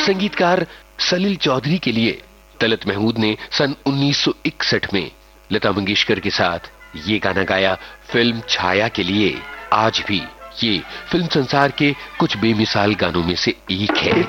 संगीतकार सलील चौधरी के लिए तलत महमूद ने सन 1961 में लता मंगेशकर के साथ ये गाना गाया फिल्म छाया के लिए। आज भी ये फिल्म संसार के कुछ बेमिसाल गानों में से एक है।